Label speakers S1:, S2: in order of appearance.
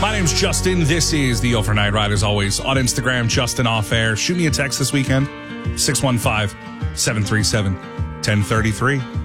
S1: My name's Justin. This is the Overnight Ride. As always, on Instagram, Justin Off Air. Shoot me a text this weekend, 615-737-1033.